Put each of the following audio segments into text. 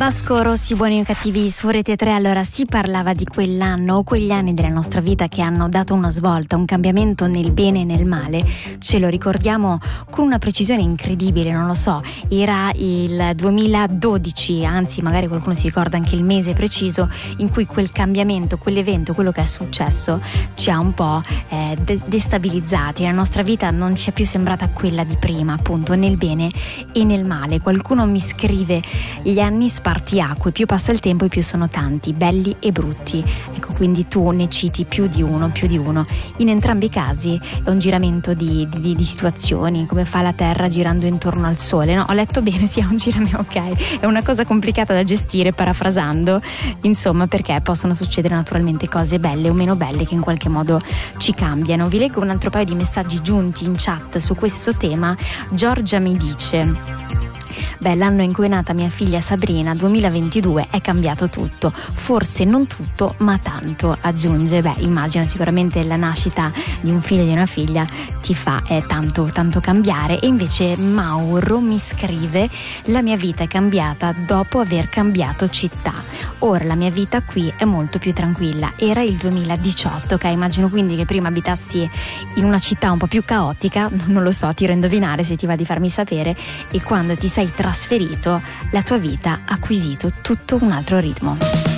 Vasco Rossi, Buoni o cattivi su Rete 3. Allora, si parlava di quell'anno o quegli anni della nostra vita che hanno dato una svolta, un cambiamento nel bene e nel male. Ce lo ricordiamo con una precisione incredibile, non lo so, era il 2012, anzi magari qualcuno si ricorda anche il mese preciso in cui quel cambiamento, quell'evento, quello che è successo ci ha un po' destabilizzati. La nostra vita non ci è più sembrata quella di prima, appunto, nel bene e nel male. Qualcuno mi scrive: gli anni spartiacque, più passa il tempo e più sono tanti, belli e brutti. Ecco, quindi tu ne citi più di uno. In entrambi i casi è un giramento di situazioni, come fa la Terra girando intorno al Sole, no? Ho letto bene, sì, è un giramento, ok. È una cosa complicata da gestire, parafrasando, insomma, perché possono succedere naturalmente cose belle o meno belle che in qualche modo ci cambiano. Vi leggo un altro paio di messaggi giunti in chat su questo tema. Giorgia mi dice: l'anno in cui è nata mia figlia Sabrina, 2022, è cambiato tutto. Forse non tutto, ma tanto, aggiunge. Immagino sicuramente la nascita di un figlio e di una figlia ti fa tanto cambiare. E invece Mauro mi scrive: la mia vita è cambiata dopo aver cambiato città. Ora la mia vita qui è molto più tranquilla. Era il 2018, ok? Immagino quindi che prima abitassi in una città un po' più caotica, non lo so, tiro a indovinare se ti va di farmi sapere, e quando ti sei trasferito la tua vita ha acquisito tutto un altro ritmo.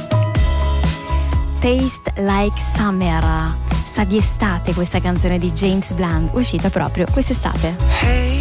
Taste Like Summer, sa di estate questa canzone di James Blunt, uscita proprio quest'estate. Hey.